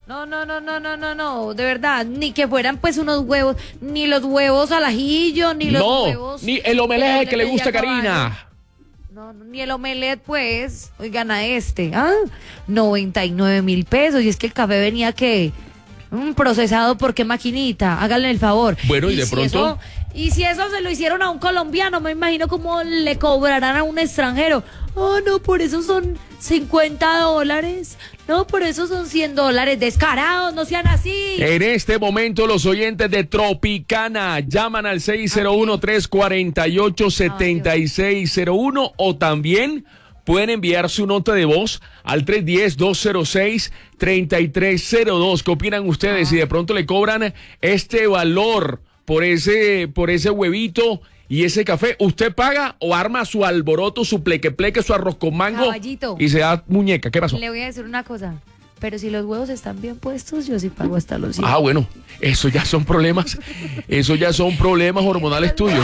No, de verdad, ni que fueran pues unos huevos, ni los huevos al ajillo, ni los huevos... ni el omelette que le gusta a Karina. No, ni el omelette, pues. Oigan a 99 pesos. Y es que el café venía que procesado por qué maquinita. Háganle el favor. Bueno, y de pronto. Y si eso se lo hicieron a un colombiano, me imagino cómo le cobrarán a un extranjero. No, por eso son $50. No, por eso son $100. Descarados, no sean así. En este momento los oyentes de Tropicana llaman al 601-348-7601 o también pueden enviar su nota de voz al 310-206-3302. ¿Qué opinan ustedes? Si de pronto le cobran este valor por ese huevito y ese café, ¿usted paga o arma su alboroto, su pleque, su arroz con mango? Caballito. Y se da muñeca? ¿Qué pasó? Le voy a decir una cosa, pero si los huevos están bien puestos, yo sí pago hasta los 100. Bueno, eso ya son problemas hormonales tuyos.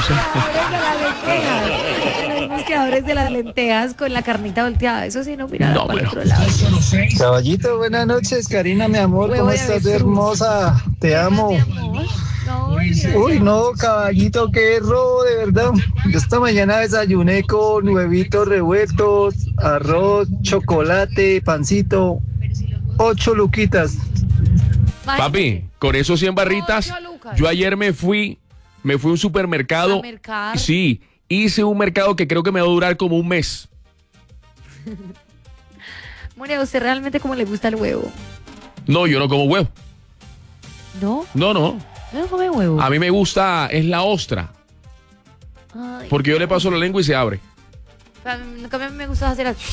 Los buscadores de las lentejas con la carnita volteada, eso sí no mira para el otro lado. Caballito, buenas noches, Karina, mi amor, ¿cómo estás, hermosa? Te amo. Uy, no, caballito, qué robo, de verdad. Yo esta mañana desayuné con huevitos revueltos, arroz, chocolate, pancito, 8 luquitas. Papi, con esos 100 barritas, yo ayer me fui a un supermercado. Sí, hice un mercado que creo que me va a durar como un mes. Bueno, ¿a usted realmente cómo le gusta el huevo? No, yo no como huevo. ¿No? No. ¿No come huevo? A mí me gusta, es la ostra. Ay, porque yo le paso la lengua y se abre. A mí me gusta hacer así.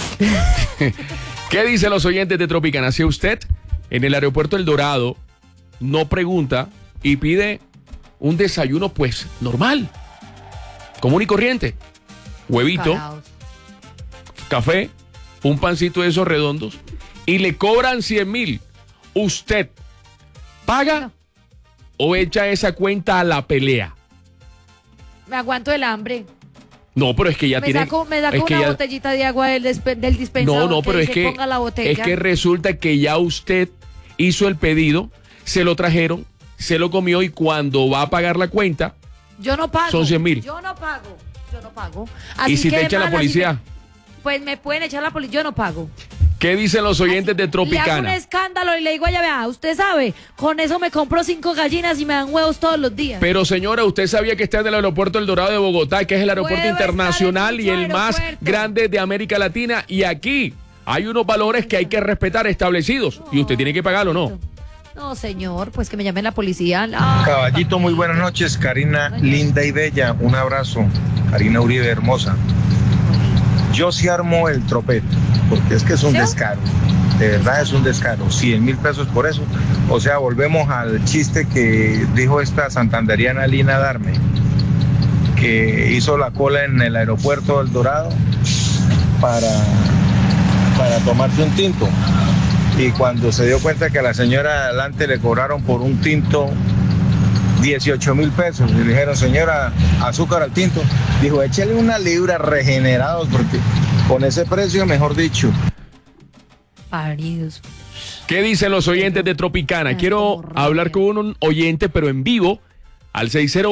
¿Qué dicen los oyentes de Tropicana? Si usted en el aeropuerto El Dorado no pregunta y pide un desayuno, pues normal, común y corriente, huevito, café, un pancito de esos redondos y le cobran 100,000, ¿usted paga o echa esa cuenta a la pelea? Me aguanto el hambre. No, pero es que ya me tiene... Saco una botellita de agua del dispensador. No, pero es que ponga la botella. Es que resulta que ya usted hizo el pedido, se lo trajeron, se lo comió y cuando va a pagar la cuenta... Yo no pago. Son 100,000. Yo no pago. Así ¿Y si que te echa la policía? Pues me pueden echar la policía, yo no pago. ¿Qué dicen los oyentes de Tropicana? Le hago un escándalo y le digo, ya vea, usted sabe, con eso me compro 5 gallinas y me dan huevos todos los días. Pero señora, ¿usted sabía que está en el aeropuerto El Dorado de Bogotá, que es el aeropuerto internacional y el más grande de América Latina? Y aquí hay unos valores que hay que respetar establecidos y usted tiene que pagarlo, ¿no? No, señor, pues que me llamen la policía. Caballito, muy buenas noches, Karina, linda y bella, un abrazo. Karina Uribe, hermosa. Yo sí armo el tropete, porque es que es un descaro, de verdad es un descaro, 100,000 pesos por eso. O sea, volvemos al chiste que dijo esta santanderiana Lina Darme, que hizo la cola en el aeropuerto El Dorado para tomarse un tinto. Y cuando se dio cuenta que a la señora de adelante le cobraron por un tinto 18,000 pesos, y le dijeron, señora, azúcar al tinto, dijo, échale una libra regenerados, porque con ese precio, mejor dicho. Paridos. ¿Qué dicen los oyentes de Tropicana? Quiero hablar con un oyente, pero en vivo, al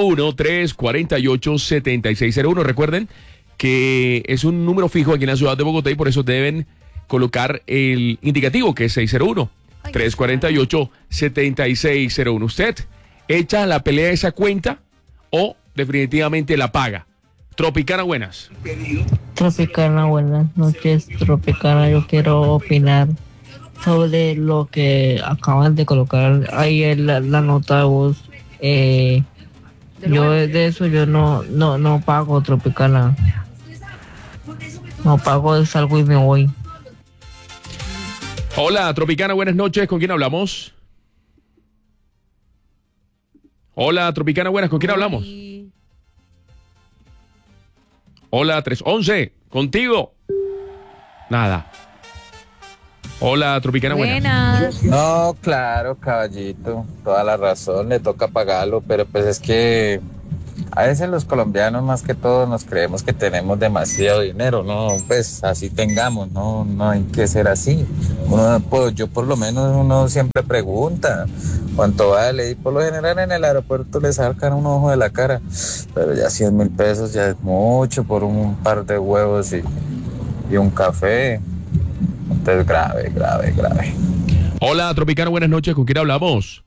601-348-7601. Recuerden que es un número fijo aquí en la ciudad de Bogotá y por eso deben colocar el indicativo, que es 601-348-7601. ¿Usted echa la pelea de esa cuenta o definitivamente la paga? Tropicana, buenas. Tropicana, buenas noches. Tropicana, yo quiero opinar sobre lo que acaban de colocar ahí en la nota de voz. Yo de eso yo no pago, Tropicana. No pago, salgo y me voy. Hola, Tropicana, buenas noches. ¿Con quién hablamos? Hola, Tropicana, buenas. ¿Con quién hablamos? Hola, 311. ¿Contigo? Nada. Hola, Tropicana, buenas. No, claro, caballito. Toda la razón. Le toca pagarlo, pero pues es que A veces los colombianos más que todo nos creemos que tenemos demasiado dinero, no, pues así tengamos, no hay que ser así. Pues yo por lo menos uno siempre pregunta cuánto vale y por lo general en el aeropuerto le sacan un ojo de la cara, pero ya 100.000 pesos ya es mucho por un par de huevos y un café. Entonces grave. Hola, Tropicano, buenas noches. ¿Con quién hablamos?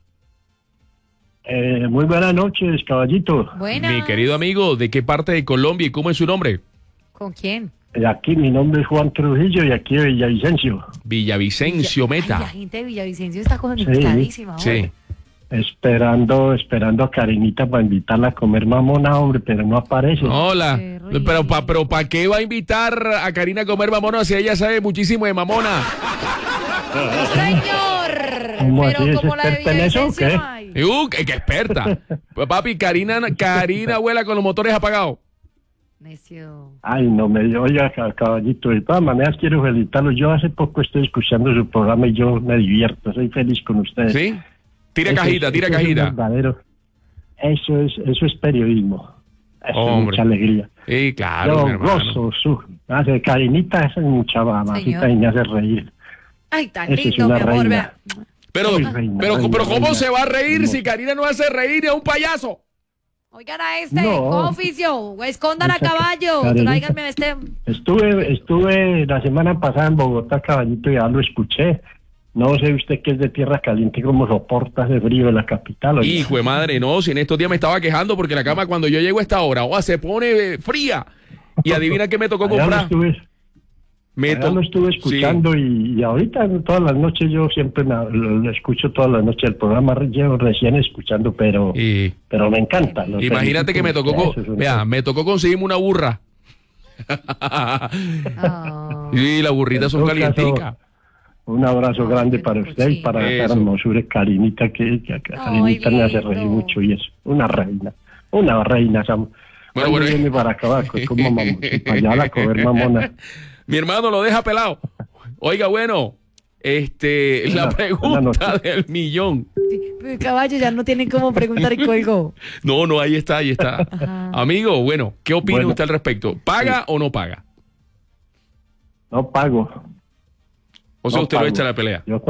Muy buenas noches, caballito. Buenas. Mi querido amigo, ¿de qué parte de Colombia y cómo es su nombre? ¿Con quién? Aquí mi nombre es Juan Trujillo y aquí de Villavicencio. Villavicencio, Meta. Ay, la gente de Villavicencio está conectadísima. Sí. Esperando a Karinita para invitarla a comer mamona, hombre, pero no aparece. Hola. Qué rico. Pero ¿para qué va a invitar a Karina a comer mamona si ella sabe muchísimo de mamona? ¡Sí, señor! ¿Cómo Pero así? ¿Es como la de experta en eso o Villavicencio qué? no hay. ¡Qué experta! Pues, papi, Karina vuela con los motores apagados. Necio. Ay, no me oiga, caballito. De todas maneras quiero felicitarlo. Yo hace poco estoy escuchando su programa y yo me divierto. Soy feliz con ustedes. ¿Sí? Tira Eso cajita. Es verdadero. Eso es periodismo. Eso es Hombre. mucha alegría. Sí, claro, Yo mi hermano. gozo hace Karinita, esa es mucha mamacita y me hace reír. Ay, tan Esa es lindo, una mi amor. reina. Vea. Pero Ay, reina, ¿cómo reina. se va a reír No. si Karina no hace reír y es un payaso? Oigan a este, No. con oficio, escondan a Esa caballo, Karenita. tráiganme a este. Estuve la semana pasada en Bogotá, caballito, y ya lo escuché. No sé usted que es de tierra caliente, cómo soporta ese frío de la capital. oiga. Hijo de madre, no, si en estos días me estaba quejando porque la cama cuando yo llego a esta hora, se pone fría. Y adivina qué me tocó Allá comprar. lo estuve escuchando y ahorita todas las noches yo siempre lo escucho todas las noches el programa, llevo recién escuchando, pero me encanta. lo Imagínate que me felicito. tocó, Eso es una- vea, me tocó conseguirme una burra. Ah. Y las burritas son En todo caso, calienticas. Un abrazo grande para usted y para esa Eso. hermosura Karinita, que Karinita me hace reír lindo. mucho y es una reina, Sam. Bueno, Cuando bueno. viene para acá, como para allá a comer mamona. Mi hermano lo deja pelado. Oiga, bueno, la Buena pregunta noche. del millón. Sí, caballo, ya no tienen cómo preguntar y cuelgo. No, ahí está. Ajá. Amigo, bueno, ¿qué opina Bueno. usted al respecto? ¿Paga o no paga? No pago. O sea, No usted lo pago. echa a la pelea. Yo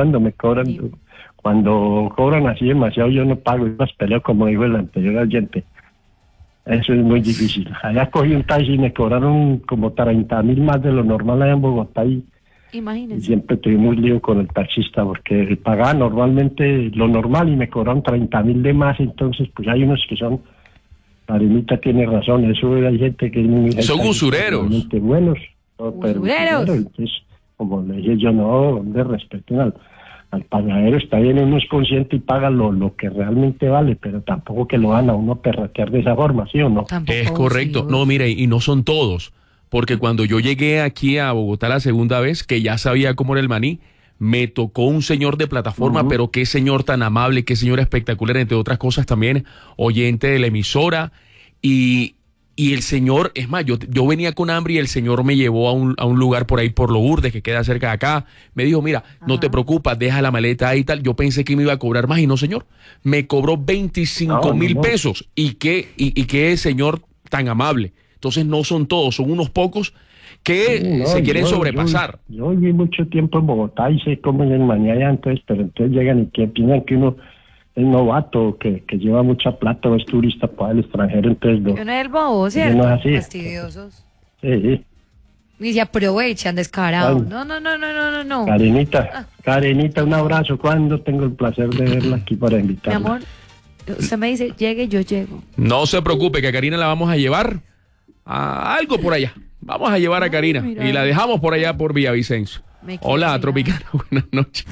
cuando cobran así demasiado, yo no pago, yo las peleo como dijo el anterior oyente. Eso es muy difícil. Allá cogí un taxi y me cobraron como 30.000 más de lo normal allá en Bogotá y Imagínense. siempre tuvimos lío con el taxista porque pagaba normalmente lo normal y me cobraron 30.000 de más, entonces pues hay unos que son, Karinita tiene razón, eso hay gente que es muy... Son usureros. realmente buenos, no, pero Usureros. entonces, como le dije yo, no, donde respeten al pagadero, está bien, uno es consciente y paga lo que realmente vale, pero tampoco que lo van a uno perratear de esa forma, ¿sí o no? Tampoco, Es correcto. sí, No, mire, y no son todos. Porque cuando yo llegué aquí a Bogotá la segunda vez, que ya sabía cómo era el maní, me tocó un señor de plataforma, pero qué señor tan amable, qué señor espectacular, entre otras cosas también, oyente de la emisora. Y el señor, es más, yo venía con hambre y el señor me llevó a un lugar por ahí por Lourdes, que queda cerca de acá. Me dijo, mira, no te preocupes, deja la maleta ahí y tal. Yo pensé que me iba a cobrar más y no, señor. Me cobró 25.000 no. pesos. Y qué señor tan amable. Entonces no son todos, son unos pocos que No, se quieren sobrepasar. Yo viví mucho tiempo en Bogotá y sé cómo es el mañana antes, pero entonces llegan y que piensan que uno es novato, que lleva mucha plata o es turista para el extranjero, entonces Yo no es el bobo, ¿cierto? no es así. Fastidiosos. sí. Y se aprovechan, descarados. Ay. No. Karinita, un abrazo. Cuando tengo el placer de verla aquí para Mi invitarla. amor, usted me dice, llegue, yo llego. No se preocupe, que a Karina la vamos a llevar a algo por allá. Vamos a llevar a Karina mira. y la dejamos por allá por Villavicencio. Me quiero Hola, mirar. Tropicana, buenas noches.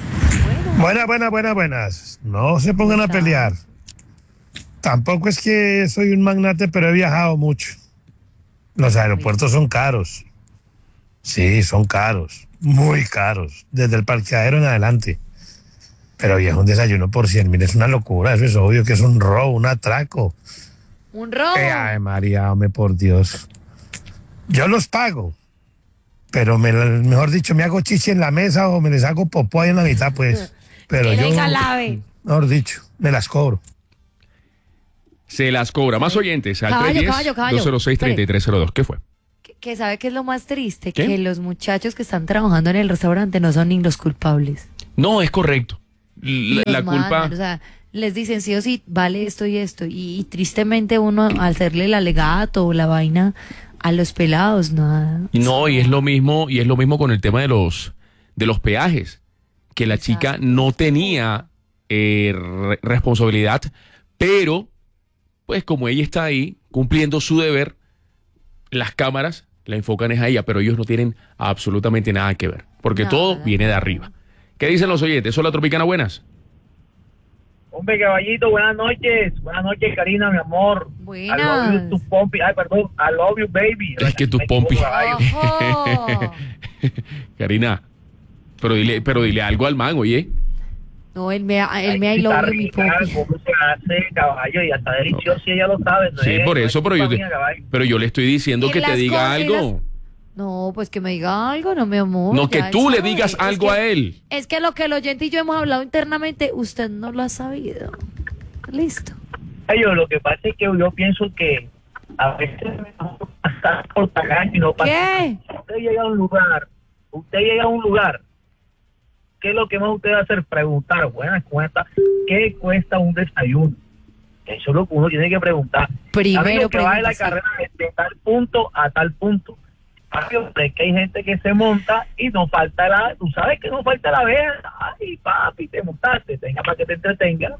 Buenas. No se pongan a pelear. Tampoco es que soy un magnate, pero he viajado mucho. Los aeropuertos son caros. Sí, son caros. Muy caros. Desde el parqueadero en adelante. Pero viejo, un desayuno por 100.000 es una locura. Eso es obvio que es un robo, un atraco. Un robo. Ay, María, hombre, por Dios. Yo los pago. Pero mejor dicho, me hago chichi en la mesa o me les hago popó ahí en la mitad, pues. Pero Que yo, venga lave. mejor dicho, me las cobro. se las cobra. Más oyentes al Caballo, 310-206-3302. ¿Qué fue? Que sabe que es lo más triste, ¿Qué? que los muchachos que están trabajando en el restaurante no son ni los culpables. No, es correcto. La Los culpa... mandan, o sea, les dicen sí o sí, vale esto y esto. Y tristemente uno, al hacerle el alegato o la vaina a los pelados, nada. No, y es lo mismo con el tema de los peajes, que la chica no tenía responsabilidad, pero pues como ella está ahí cumpliendo su deber, las cámaras la enfocan es a ella, pero ellos no tienen absolutamente nada que ver, porque todo viene de arriba. ¿Qué dicen los oyentes? Hola, Tropicana, buenas. Hombre, caballito, buenas noches. Buenas noches, Karina, mi amor. Buenas. I love you, tu pompi. Ay, perdón. I love you, baby. Es que tus pompis. Karina, pero dile algo al man, oye. No, él me I love you, mi pompi. ¿Cómo se hace, caballo? Y hasta delicioso, y ella lo sabe. No Sí, es, por no eso, es pero culpa mía, pero yo le estoy diciendo que te diga algo. No, pues que me diga algo, no, mi amor. No, que ya tú él le sabe. digas algo a él. Es que lo que el oyente y yo hemos hablado internamente, usted no lo ha sabido. Listo. Yo, lo que pasa es que yo pienso que a veces me pasar por tagaño y no pasa. ¿Qué? Usted llega a un lugar, ¿qué es lo que más usted va a hacer? Preguntar, buenas cuentas, ¿qué cuesta un desayuno? Eso es lo que uno tiene que preguntar. Primero que va de la carrera de tal punto a tal punto. Es que hay gente que se monta y no falta tú sabes que no falta la vez. Ay, papi, te montaste, tenga para que te entretenga.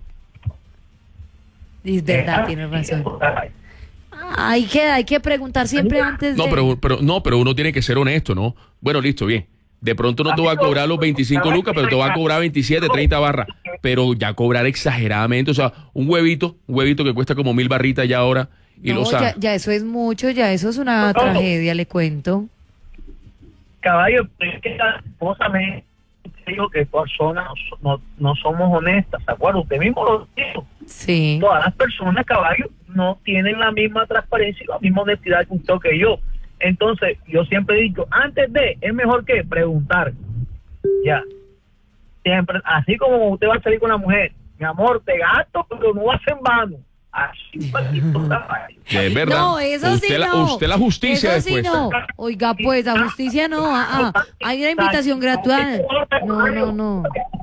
Es verdad, tiene razón. Hay que preguntar siempre antes de... Pero uno tiene que ser honesto, ¿no? Bueno, listo, bien. De pronto no te va a cobrar los 25 lucas, pero te va a cobrar 27, 30 barras. Pero ya cobrar exageradamente, o sea, un huevito que cuesta como 1000 barritas ya ahora. Y no, ya eso es mucho, ya eso es una tragedia, le cuento. Caballo, es que la esposa me dijo que personas no somos honestas, ¿se acuerda? Usted mismo lo dijo. Sí. Todas las personas, caballo, no tienen la misma transparencia y la misma honestidad que usted o que yo. Entonces, yo siempre he dicho, antes de, es mejor que preguntar. Ya. Siempre, así como usted va a salir con la mujer, mi amor, te gasto, pero no va a ser en vano. Así, es verdad. No, eso usted sí no. Usted la justicia eso después. Sí no. Oiga, pues, la justicia no. Hay una invitación gratuita. No.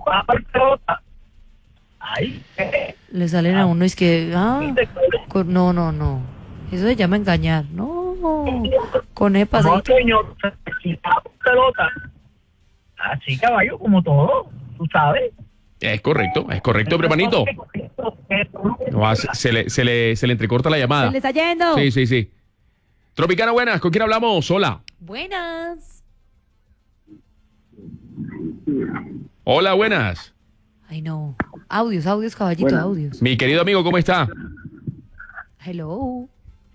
Le salen a uno, es que... No. Eso se llama engañar. No. Con EPA. No, señor. Pelota. Así, caballo, como todo. Tú sabes. Es correcto, hermanito. No, se le entrecorta la llamada. Se le está yendo. Sí. Tropicana, buenas. ¿Con quién hablamos? Hola. Buenas. Hola, buenas. Ay, no. Audios, caballito, buenas. Audios. Mi querido amigo, ¿cómo está? Hello.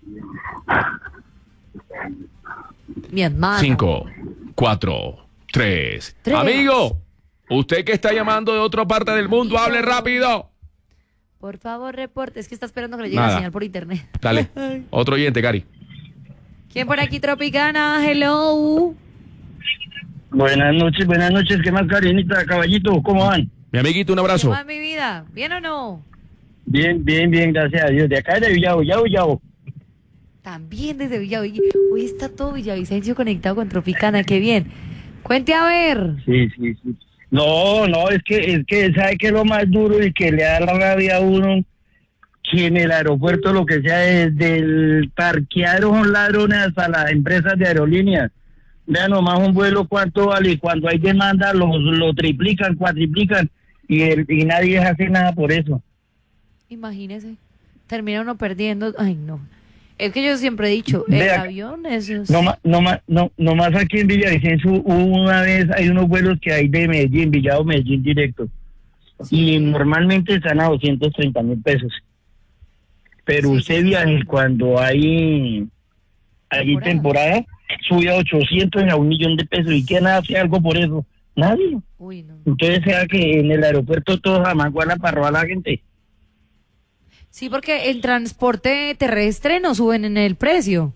Mi hermano. 5, 4, 3. Amigo, usted que está llamando de otra parte del mundo, hable rápido. Por favor, reporte. Es que está esperando que le llegue la señal por internet. Dale. Otro oyente, Cari. ¿Quién por aquí, Tropicana? Hello. Buenas noches. ¿Qué más, Karinita, caballito? ¿Cómo van? Mi amiguito, un abrazo. ¿Qué más, mi vida? ¿Bien o no? Bien, gracias a Dios. De acá de Villavo. También desde Villavicencio. Hoy está todo Villavicencio conectado con Tropicana. Qué bien. Cuente a ver. Sí. No, es que sabe que es lo más duro y que le da la rabia a uno, que en el aeropuerto lo que sea, desde el parqueadero son ladrones hasta las empresas de aerolíneas. Vean nomás un vuelo cuánto vale, y cuando hay demanda lo triplican, cuatriplican y nadie hace nada por eso. Imagínese, termina uno perdiendo. Ay, no. Es que yo siempre he dicho, el avión es... No más aquí en Villavicencio una vez hay unos vuelos que hay de Medellín, Medellín directo. Sí. Y normalmente están a 230,000 pesos. Pero sí, usted viaje cuando hay temporada, sube a 800 a 1,000,000 de pesos. ¿Y quién hace algo por eso? Nadie. Uy, no. Entonces sea que en el aeropuerto todos jamás guardan para robar a la gente. Sí, porque el transporte terrestre no suben en el precio.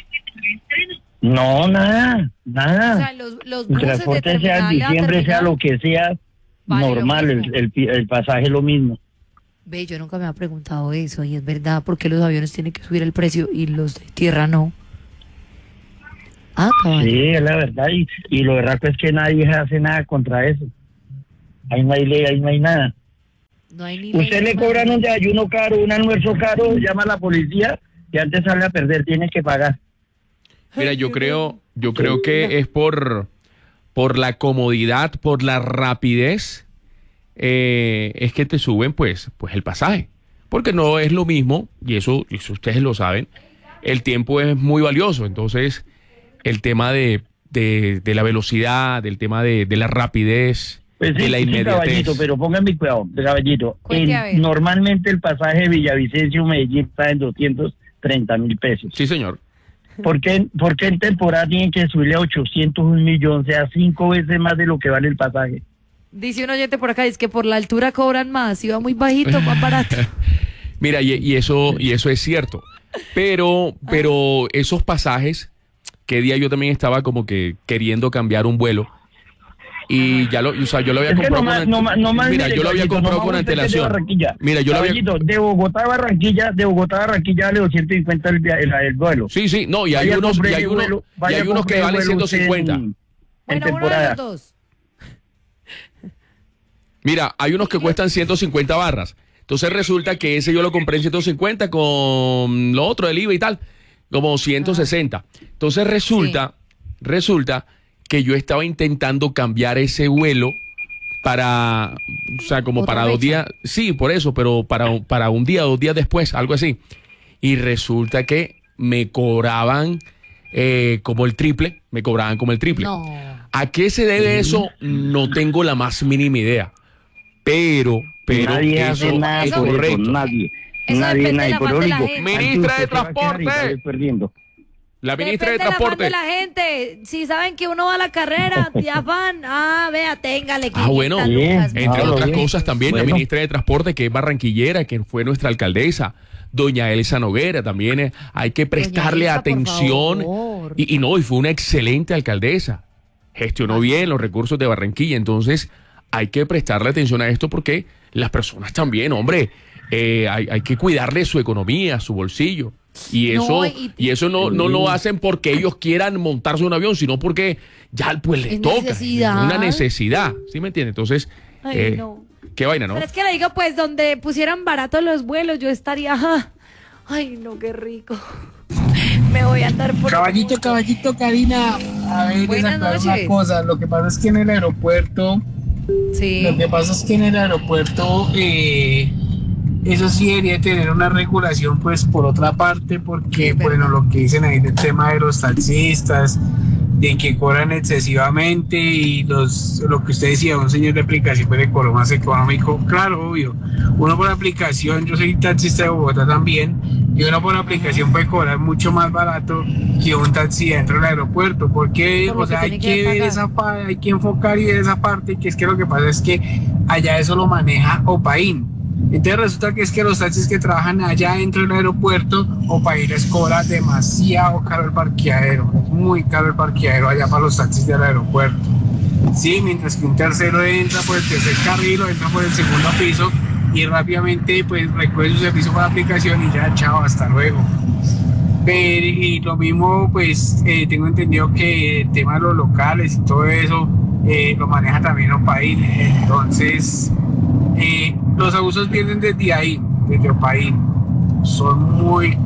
No, nada. O sea, los buses el transporte sea en diciembre, sea lo que sea, vale, normal, el pasaje es lo mismo. Ve, yo nunca me había preguntado eso, y es verdad, ¿por qué los aviones tienen que subir el precio y los de tierra no? Ah, caballo. Sí, es la verdad, y lo verdad es que nadie hace nada contra eso. Ahí no hay ley, ahí no hay nada. No hay ni Usted le cobran un desayuno caro, un almuerzo caro, llama a la policía y antes sale a perder, tiene que pagar. Mira, yo creo que es por la comodidad, por la rapidez, es que te suben pues el pasaje. Porque no es lo mismo, y eso ustedes lo saben, el tiempo es muy valioso. Entonces, el tema de la velocidad, del tema de la rapidez, pues sí, de la inmediatez. Caballito, pero pónganme cuidado, caballito. Normalmente el pasaje de Villavicencio-Medellín está en 230.000 pesos. Sí, señor. ¿Por qué en temporada tienen que subirle a 800, 1.000.000? O sea, 5 veces más de lo que vale el pasaje. Dice un oyente por acá, es que por la altura cobran más, si va muy bajito, más barato. Mira, y eso es cierto. Pero esos pasajes, que día yo también estaba como que queriendo cambiar un vuelo. Y yo lo había comprado con antelación. Mira, yo de Bogotá a Barranquilla vale 250 el vuelo. Sí, no, y hay unos que valen 150 en temporada. Uno de los dos. Mira, hay unos que cuestan 150 barras. Entonces resulta que ese yo lo compré en 150 con lo otro del IVA y tal, como 160. Entonces resulta que yo estaba intentando cambiar ese vuelo para, o sea, como para 2 días. Sí, por eso, pero para un día, 2 días después, algo así. Y resulta que me cobraban como el triple. No. ¿A qué se debe eso? No tengo la más mínima idea. Pero nadie eso hace nada es por correcto. Eso, nadie. Por lo único. Ministra de Transporte. La ministra de Transporte. De la gente, si saben que uno va a la carrera, ya van, vea, téngale. Bueno, entre otras cosas también, la ministra de Transporte, que es barranquillera, que fue nuestra alcaldesa, doña Elsa Noguera, también hay que prestarle atención. Y fue una excelente alcaldesa, gestionó bien los recursos de Barranquilla, entonces hay que prestarle atención a esto porque las personas también, hombre, hay que cuidarle su economía, su bolsillo. Y eso no lo hacen porque ellos quieran montarse un avión, sino porque ya pues les toca. Es una necesidad, ¿sí me entiende? Entonces, qué vaina, ¿no? Pero es que le digo, pues, donde pusieran baratos los vuelos, yo estaría, ay, no, qué rico. Me voy a andar por... Caballito, Karina, a ver, buenas noches. Una cosa, lo que pasa es que en el aeropuerto, eso sí debería tener una regulación, pues, por otra parte, porque, bueno, lo que dicen ahí del tema de los taxistas, de que cobran excesivamente y lo que usted decía, un señor de aplicación puede cobrar más económico, claro, obvio. Uno por aplicación, yo soy taxista de Bogotá también, y uno por aplicación puede cobrar mucho más barato que un taxi dentro del aeropuerto, porque, o sea, hay que ver esa parte, hay que enfocar y ver esa parte, que es que lo que pasa es que allá eso lo maneja Opaín. Entonces resulta que es que los taxis que trabajan allá dentro del aeropuerto, Opaín les cobra demasiado caro el parqueadero, es muy caro el parqueadero allá para los taxis del aeropuerto. Sí, mientras que un tercero entra por el tercer carril o entra por el segundo piso y rápidamente pues recoge su servicio por aplicación y ya, chao, hasta luego. Y lo mismo, pues tengo entendido que el tema de los locales y todo eso lo maneja también Opaín. Entonces, los abusos vienen desde ahí, desde Opaín. Son muy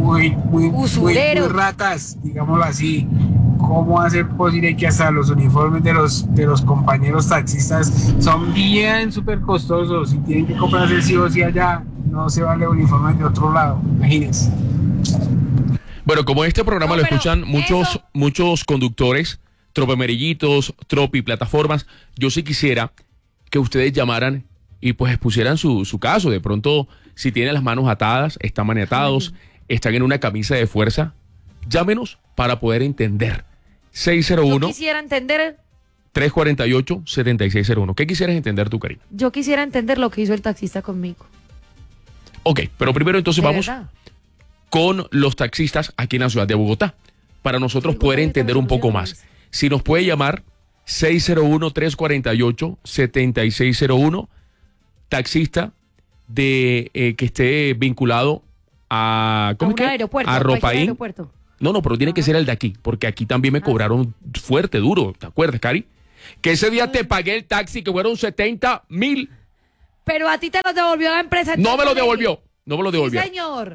ratas, digámoslo así. ¿Cómo hacer posible que hasta los uniformes de los compañeros taxistas son bien súper costosos y tienen que comprarse sí o sí allá? No se vale uniformes de otro lado, imagínense. Bueno, como este programa lo escuchan muchos conductores, tropemerillitos, tropi, plataformas, yo sí quisiera que ustedes llamaran y pues expusieran su caso. De pronto, si tienen las manos atadas, están maniatados, están en una camisa de fuerza, llámenos para poder entender. 601. Yo quisiera entender. 348-7601. ¿Qué quisieras entender tú, Karina? Yo quisiera entender lo que hizo el taxista conmigo. Ok, pero primero entonces vamos con los taxistas aquí en la ciudad de Bogotá, para nosotros poder entender un poco más. Si nos puede llamar, 601-348-7601, taxista de que esté vinculado a ¿cómo es que? Aeropuerto, a Ropaín. aeropuerto. No, pero tiene que ser el de aquí, porque aquí también me cobraron fuerte, duro. ¿Te acuerdas, Cari? Que ese día te pagué el taxi, que fueron 70,000. Pero a ti te lo devolvió la empresa. No me lo devolvió. No me lo devolvió. Sí, señor.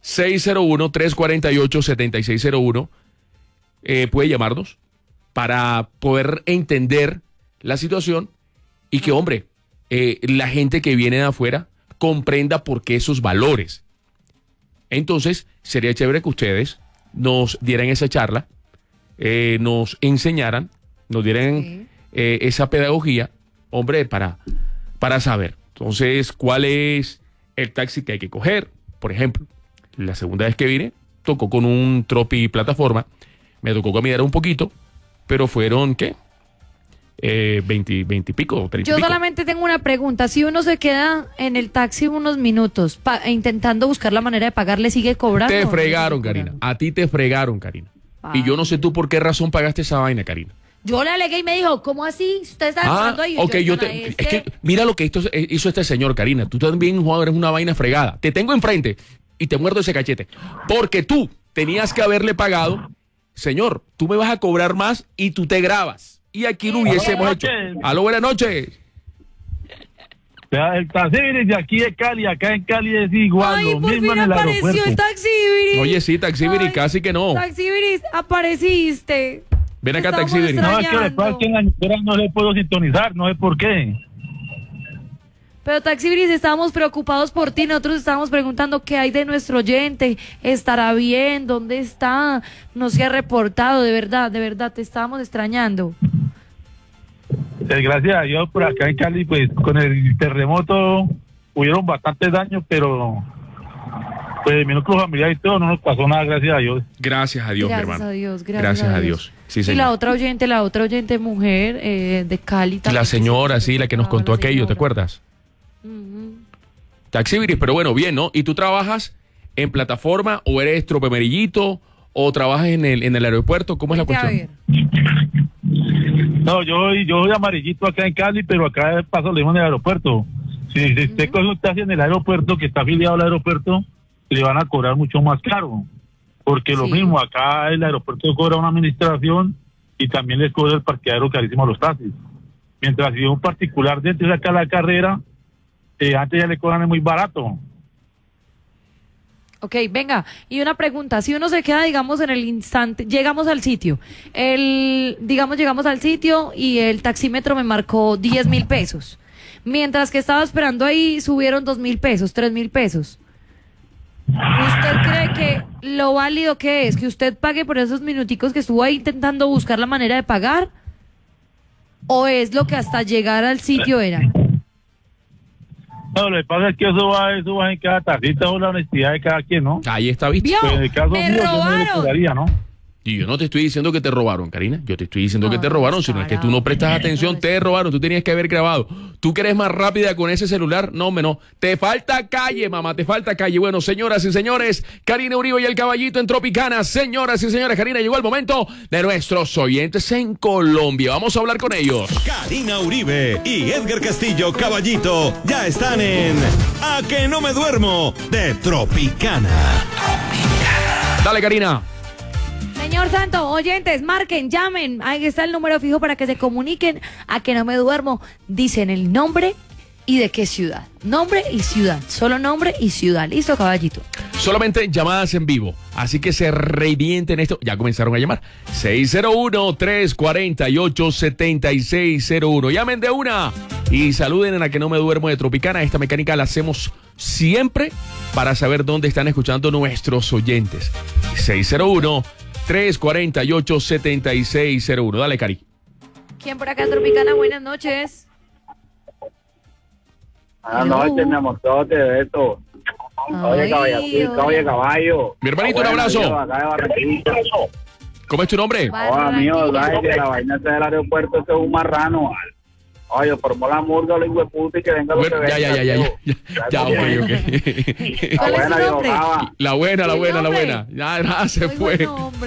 601-348-7601. Puede llamarnos para poder entender la situación y que, hombre, la gente que viene de afuera comprenda por qué esos valores. Entonces, sería chévere que ustedes nos dieran esa charla, nos enseñaran, nos dieran esa pedagogía, hombre, para saber. Entonces, ¿cuál es el taxi que hay que coger? Por ejemplo, la segunda vez que vine, tocó con un Tropi plataforma, me tocó caminar un poquito, pero fueron, ¿qué? 20 y pico, 30 y Yo pico. solamente tengo una pregunta. Si uno se queda en el taxi unos minutos intentando buscar la manera de pagar, ¿le sigue cobrando? Te fregaron, Karina. A ti te fregaron, Karina. Y yo no sé tú por qué razón pagaste esa vaina, Karina. Yo le alegué y me dijo, ¿cómo así? Usted está hablando ahí. Ok, es que mira lo que hizo este señor, Karina. Tú también, jugador, eres una vaina fregada. Te tengo enfrente y te muerdo ese cachete. Porque tú tenías que haberle pagado. Señor, tú me vas a cobrar más y tú te grabas. Y aquí lo hubiésemos hecho. Aló, buenas noches. El taxi de aquí de Cali, acá en Cali es igual. Ay, lo por mismo fin en el apareció aeropuerto. el Taxibiris. Oye, sí, Taxibiris, casi que no. Taxibiris, apareciste. Ven acá, Estamos Taxibiris. No, es que después que en la emisora no le puedo sintonizar, no sé por qué. Pero Taxibiris, estábamos preocupados por ti. Nosotros estábamos preguntando qué hay de nuestro oyente. ¿Estará bien? ¿Dónde está? No se ha reportado, de verdad, te estábamos extrañando. Gracias a Dios, por acá en Cali, pues con el terremoto hubieron bastantes daños, pero pues mi núcleo familiar y todo no nos pasó nada, gracias a Dios. Gracias a Dios, mi hermano. Gracias a Dios. Sí, y señor. la otra oyente mujer de Cali también. La señora, sí, la que nos contó aquello, ¿te acuerdas? Taxibiris, pero bueno, bien, ¿no? ¿Y tú trabajas en plataforma o eres tropemerillito o trabajas en el aeropuerto? ¿Cómo es la cuestión? No, yo soy amarillito acá en Cali, pero acá paso lo mismo en el aeropuerto. Si usted coge un taxi en el aeropuerto, que está afiliado al aeropuerto, le van a cobrar mucho más caro. Porque lo mismo, acá el aeropuerto cobra una administración y también les cobra el parqueadero carísimo a los taxis. Mientras si un particular dentro de acá la carrera, antes ya le cobran muy barato. Ok, venga, y una pregunta, si uno se queda, digamos, en el instante, llegamos al sitio, llegamos al sitio y el taxímetro me marcó 10,000 pesos, mientras que estaba esperando ahí subieron 2,000 pesos, 3,000 pesos. ¿Usted cree que lo válido que es que usted pague por esos minuticos que estuvo ahí intentando buscar la manera de pagar? ¿O es lo que hasta llegar al sitio era? No, lo que pasa es que eso va en cada taxista o la honestidad de cada quien, ¿no? Ahí está, ¿viste? Pues en el caso mío, yo no le cobraría, ¿no? Y yo no te estoy diciendo que te robaron, Karina. Yo te estoy diciendo que te robaron, sino es que tú no prestas atención, te robaron, tú tenías que haber grabado. ¿Tú que eres más rápida con ese celular? No, no. Te falta calle, mamá, te falta calle. Bueno, señoras y señores, Karina Uribe y el Caballito en Tropicana. Señoras y señores, Karina, llegó el momento de nuestros oyentes en Colombia. Vamos a hablar con ellos. Karina Uribe y Edgar Castillo Caballito ya están en A que no me duermo de Tropicana. Dale, Karina. Señor Santo, oyentes, marquen, llamen. Ahí está el número fijo para que se comuniquen. A que no me duermo. Dicen el nombre y de qué ciudad. Nombre y ciudad. Solo nombre y ciudad. ¿Listo, Caballito? Solamente llamadas en vivo. Así que se revienten esto. Ya comenzaron a llamar. 601-348-7601. Llamen de una y saluden en A que no me duermo de Tropicana. Esta mecánica la hacemos siempre para saber dónde están escuchando nuestros oyentes. 601-348-7601. Dale, Cari. ¿Quién por acá en Tropicana? Buenas noches. Buenas noches, mi amor, todo te beso. Oye, caballo. Mi hermanito, un abrazo. ¿Cómo es tu nombre? Amigo, sabes que la vaina esta del aeropuerto es un marrano. Oye, formó la murga, el hueputa y que venga lo que venga. Ya, ok. La buena. Ya, se fue.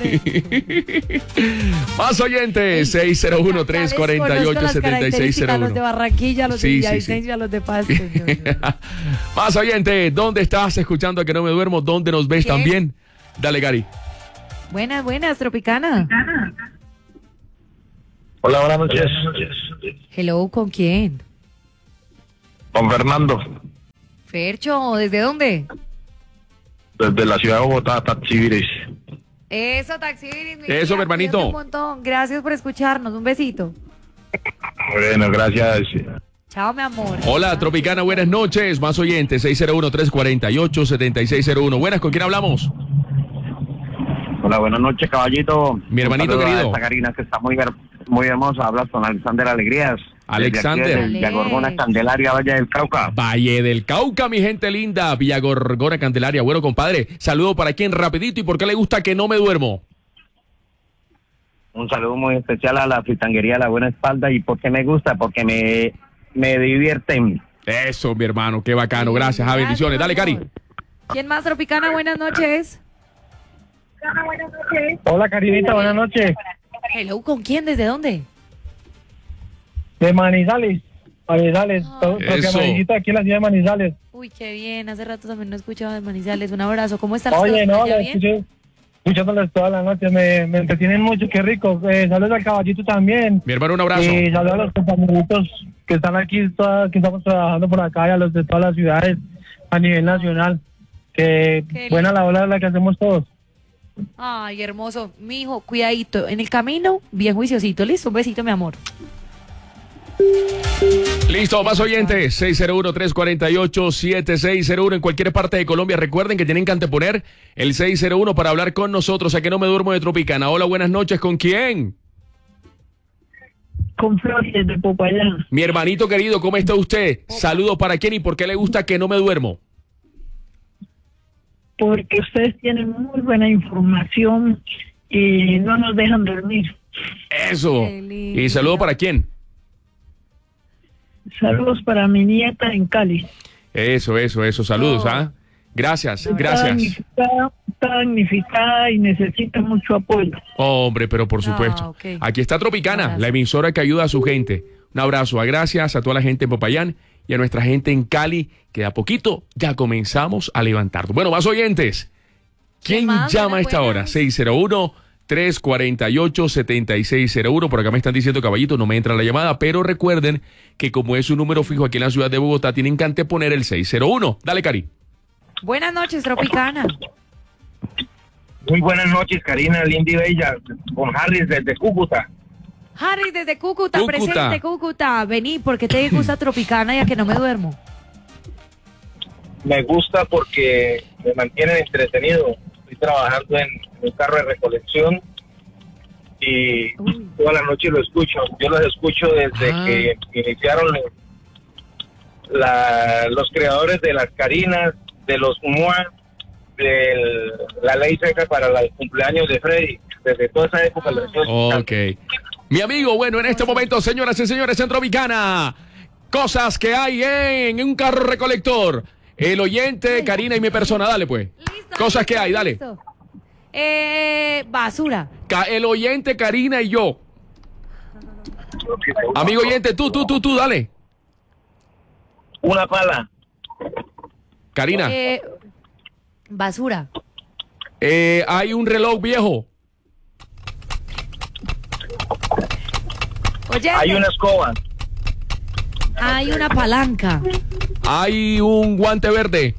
Más oyentes, 601-348-7601. Los de Barranquilla, los de Villavicencio, los de Paz. Más oyentes, ¿dónde estás escuchando A Que No Me Duermo? ¿Dónde nos ves también? Dale, Gary. Buenas, Tropicana. Hola, buenas noches. Hello, ¿con quién? Con Fernando. Fercho, ¿desde dónde? Desde la ciudad de Bogotá, Taxiviris. Eso, Taxiviris. Eso, mi hermanito. Un montón. Gracias por escucharnos. Un besito. Bueno, gracias. Chao, mi amor. Hola, Tropicana, buenas noches. Más oyentes, 601-348-7601. Buenas, ¿con quién hablamos? Hola, buenas noches, caballito. Mi hermanito querido. Esta Karina que está muy hermosa. Hablas con Alexander Alegrías. Alexander. Villagorgona, Candelaria, Valle del Cauca. Valle del Cauca, mi gente linda. Villagorgona, Candelaria. Bueno, compadre, saludo para quien rapidito y por qué le gusta Que No Me Duermo. Un saludo muy especial a la fritanguería La Buena Espalda. ¿Y por qué me gusta? Porque me divierten. Eso, mi hermano, qué bacano. Gracias, bendiciones. Dale, Cari. ¿Quién más, Tropicana? Buenas noches. Hola, Karinita, buenas noches. Hello, ¿con quién? ¿Desde dónde? De Manizales. Manizales, Eso. aquí en la ciudad de Manizales. Uy, qué bien. Hace rato también no escuchaba de Manizales. Un abrazo. ¿Cómo estás? Oye, no, la escuché escuchándoles toda la noche. Me entretienen mucho, qué rico. Saludos al caballito también. Mi hermano, un abrazo. Y saludos a los compañeritos que están aquí, que estamos trabajando por acá, y a los de todas las ciudades a nivel nacional. Que buena la ola la que hacemos todos. Ay, hermoso. Mijo, cuidadito. En el camino, bien juiciosito. Listo, un besito, mi amor. Listo, más oyentes, 601-348-7601 en cualquier parte de Colombia. Recuerden que tienen que anteponer el 601 para hablar con nosotros. A Que No Me Duermo de Tropicana. Hola, buenas noches, ¿con quién? Con Flores de Popayán. Mi hermanito querido, ¿cómo está usted? Saludos para quién y por qué le gusta Que No Me Duermo. Porque ustedes tienen muy buena información y no nos dejan dormir. Eso. ¿Y saludo para quién? Saludos para mi nieta en Cali. Eso. Saludos, ¿ah? Gracias. Está damnificada y necesita mucho apoyo. Hombre, pero por supuesto. Okay. Aquí está Tropicana, la emisora que ayuda a su gente. Un abrazo, gracias a toda la gente en Popayán y a nuestra gente en Cali, que de a poquito ya comenzamos a levantarnos. Bueno, más oyentes. ¿Quién llama a esta hora? 601-348-7601. Por acá me están diciendo, caballito, no me entra la llamada, pero recuerden que como es un número fijo aquí en la ciudad de Bogotá, tienen que anteponer el 601. Dale, Cari. Buenas noches, Tropicana. Muy buenas noches, Karina, linda y bella, con Harris desde Cúcuta. Harris desde Cúcuta, presente Cúcuta. Vení, porque te gusta Tropicana y A Que No Me Duermo. Me gusta porque me mantienen entretenido. Estoy trabajando en un carro de recolección y toda la noche lo escucho. Yo los escucho desde que iniciaron los creadores de las Carinas, de los MUA, de la ley seca para el cumpleaños de Freddy. Desde toda esa época lo estoy escuchando. Ok. Mi amigo, bueno, en este momento, señoras y señores, en Tropicana, cosas que hay en un carro recolector. El oyente, Karina y mi persona, dale pues. Listo, cosas que hay, dale. Basura. El oyente, Karina y yo. Amigo oyente, tú, dale. Una pala. Karina. Basura. Hay un reloj viejo. Oye, hay una escoba. Hay una palanca. Hay un guante verde.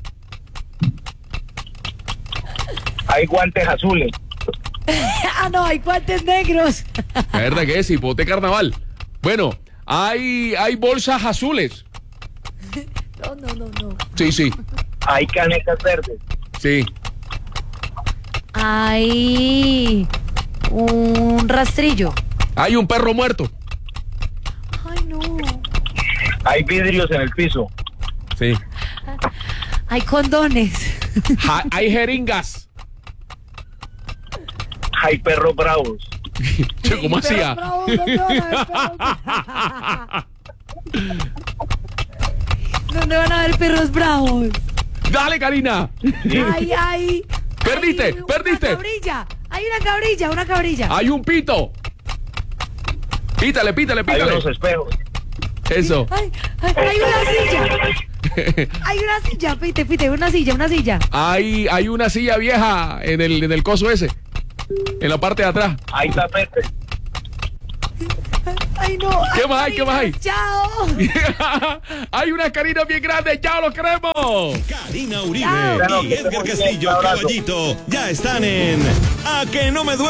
Hay guantes azules. No, hay guantes negros. La verdad que es hipote carnaval. Bueno, hay bolsas azules. No. Sí. Hay canetas verdes. Sí. Hay un rastrillo. Hay un perro muerto. Ay, no. Hay vidrios en el piso. Sí. Hay condones. Hay jeringas. Hay perros bravos. ¿Cómo hacía? ¿Dónde van a haber perros bravos? Dale, Karina. Ay. Perdiste. Hay una cabrilla. Hay un pito. Pítale. Hay unos espejos. Eso. Hay una silla. Pite, una silla. Hay una silla vieja en el coso ese. En la parte de atrás. Hay tapete. Ay, no. ¿Qué más hay? Chao. Hay unas carinas bien grandes. ¡Chao, los queremos! Karina Uribe y Edgar Castillo, Caballito, ya están en A que no me duermo.